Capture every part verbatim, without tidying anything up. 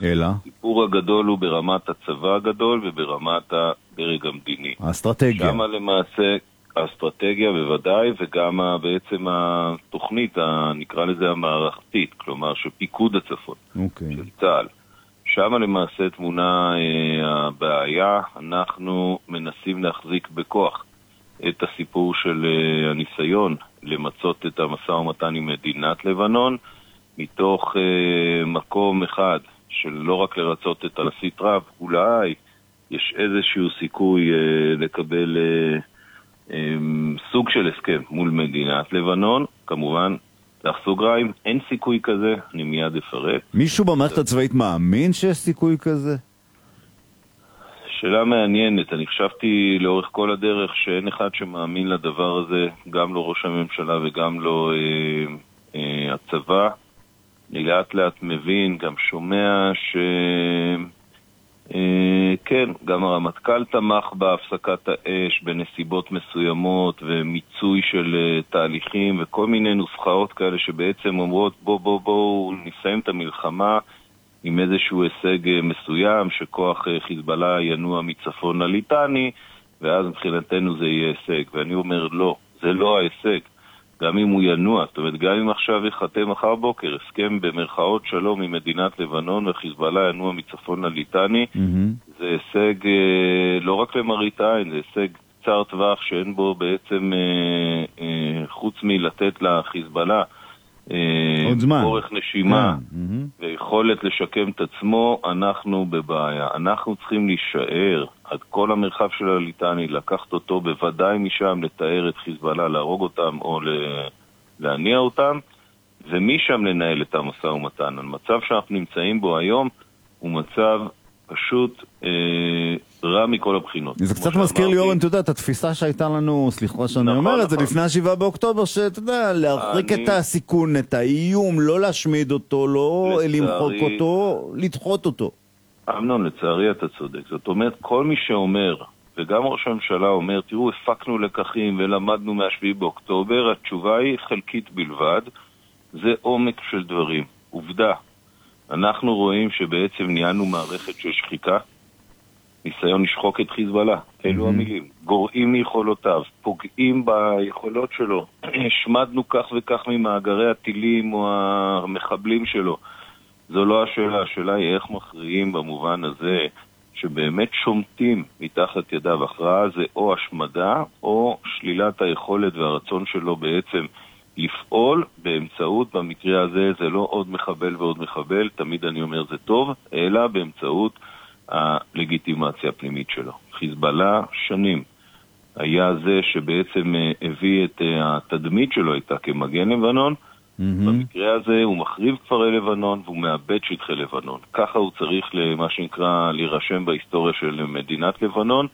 אלא? הסיפור הגדול הוא ברמת הצבא הגדול וברמת הדרג המדיני. האסטרטגיה. שם למעשה האסטרטגיה בוודאי, וגם בעצם התוכנית, נקרא לזה המערכתית, כלומר שפיקוד הצפון, אוקיי. של צה"ל. שם למעשה תמונה אה, הבעיה, אנחנו מנסים להחזיק בכוח את הסיפור של אה, הניסיון למצות את המשא ומתן עם מדינת לבנון, מתוך אה, מקום אחד של לא רק לרצות את הנשיא טראמפ, אולי יש איזשהו סיכוי אה, לקבל אה, אה, סוג של הסכם מול מדינת לבנון, כמובן, תח סוגריים, אין סיכוי כזה, אני מיד אפרט. מישהו במערכת הצבאית מאמין שיש סיכוי כזה? שאלה מעניינת, אני חשבתי לאורך כל הדרך שאין אחד שמאמין לדבר הזה, גם לא ראש הממשלה וגם לא אה, אה, הצבא. אני לאט לאט מבין, גם שומע ש... אה, כן, גם הרמטכ"ל תמך בהפסקת האש בנסיבות מסוימות ומיצוי של אה, תהליכים וכל מיני נוסחאות כאלה שבעצם אומרות בוא בוא בוא נסיים את המלחמה עם איזשהו הישג אה, מסוים שכוח אה, חיזבאללה ינוע מצפון לליטני ואז מבחינתנו זה יהיה הישג. ואני אומר לא, זה לא ההישג. גם אם הוא ינוע, זאת אומרת, גם אם עכשיו יחתם מחר בוקר, הסכם במרכאות שלום עם מדינת לבנון וחיזבאללה ינוע מצפון לליטני, mm-hmm. זה הישג אה, לא רק למראית עין, זה הישג קצר טווח שאין בו בעצם אה, אה, חוץ מלתת לחיזבאללה אה, אורך נשימה yeah. mm-hmm. ויכולת לשקם את עצמו, אנחנו בבעיה. אנחנו צריכים להישאר עד כל המרחב של הליטני, לקחת אותו בוודאי משם, לתאר את חיזבאללה, להרוג אותם או להניע אותם, ומשם לנהל את המשא ומתן. המצב שאנחנו נמצאים בו היום הוא מצב פשוט אה, רע מכל הבחינות. זה קצת מזכיר לי, אורן, אתה יודע, את התפיסה שהייתה לנו, סליחה שאני נכון, אומר את זה, נכון. לפני השבעה באוקטובר, שאתה יודע, להרחיק אני... את הסיכון, את האיום, לא להשמיד אותו, לא לצערי... למחוק אותו, לדחות אותו. אמנון, לצערי אתה צודק. זאת אומרת, כל מי שאומר, וגם ראש הממשלה אומר, תראו, הפקנו לקחים ולמדנו מהשביעי באוקטובר, התשובה היא חלקית בלבד, זה עומק של דברים. עובדה. אנחנו רואים שבעצם ניהלנו מערכת של שחיקה, ניסיון לשחוק את חיזבאללה, אלו המילים, גורעים מיכולותיו, פוגעים ביכולות שלו, השמדנו כך וכך ממאגרי הטילים או המחבלים שלו. זו לא השאלה, השאלה היא איך מכריעים במובן הזה שבאמת שומטים מתחת ידיו. הכרעה זה או השמדה או שלילת היכולת והרצון שלו בעצם לפעול באמצעות, במקרה הזה זה לא עוד מחבל ועוד מחבל, תמיד אני אומר זה טוב, אלא באמצעות הלגיטימציה הפנימית שלו. חיזבאללה שנים היה זה שבעצם הביא את התדמית שלו הייתה כמגן לבנון, mm-hmm. במקרה הזה הוא מחריב כפרי לבנון והוא מאבד שטחי לבנון. ככה הוא צריך למה שנקרא להירשם בהיסטוריה של מדינת לבנון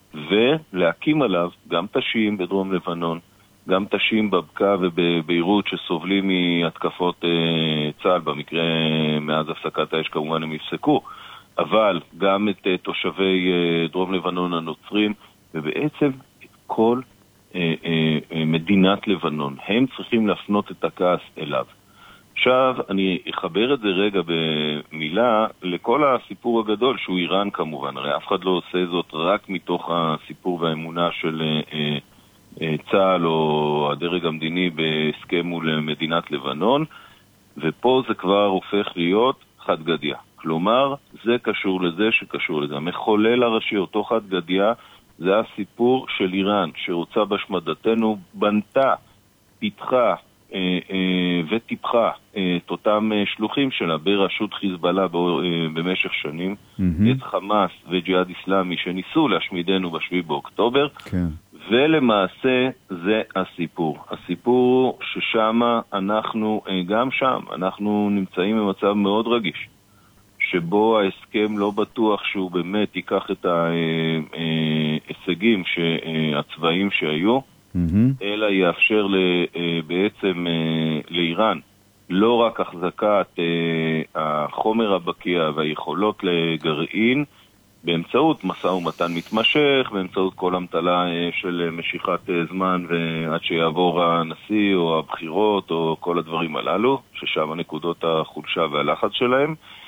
ולהקים עליו גם תשים בדרום לבנון, גם תשים בבקע ובביירות שסובלים מהתקפות אה, צה"ל, במקרה מאז הפסקת האש כמובן הם יפסקו, אבל גם את אה, תושבי אה, דרום לבנון הנוצרים, ובעצם את כל אה, אה, מדינת לבנון. הם צריכים להפנות את הכעס אליו. עכשיו אני אחבר את זה רגע במילה לכל הסיפור הגדול שהוא איראן כמובן, הרי אף אחד לא עושה זאת רק מתוך הסיפור והאמונה של אה, צה"ל או הדרג המדיני בהסכם מול מדינת לבנון, ופה זה כבר הופך להיות חד גדיה. כלומר, זה קשור לזה שקשור לזה. המחולל הראשי, אותו חד גדיה, זה הסיפור של איראן, שרוצה בהשמדתנו, בנתה, פיתחה אה, אה, וטיפחה אה, את אותם אה, שלוחים שלה ברשות חיזבאללה אה, במשך שנים, mm-hmm. את חמאס וג'יהאד איסלאמי שניסו להשמידנו בשביעי באוקטובר, כן. ולמעשה זה הסיפור. הסיפור ששם אנחנו, גם שם, אנחנו נמצאים במצב מאוד רגיש, שבו ההסכם לא בטוח שהוא באמת ייקח את ההישגים הצבאיים שהיו, mm-hmm. אלא יאפשר בעצם לאיראן לא רק החזקת החומר הבקיע והיכולות לגרעין, באמצעות מסע ומתן מתמשך, באמצעות כל המטלה של משיכת זמן ועד שיעבור הנשיא או הבחירות או כל הדברים הללו, ששם הנקודות החולשה והלחץ שלהם,